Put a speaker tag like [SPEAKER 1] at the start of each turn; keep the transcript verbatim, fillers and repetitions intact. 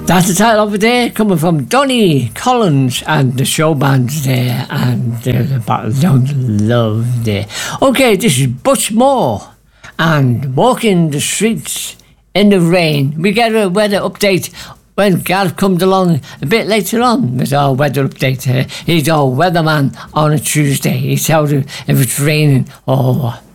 [SPEAKER 1] That's the title of it there, coming from Donny Collins and the show bands there, and there's about Young Love there. Okay, this is Butch Moore and Walking the Streets in the Rain. We get a weather update when Gav comes along a bit later on with our weather update. Uh, he's our weatherman on a Tuesday. He tells you if it's raining or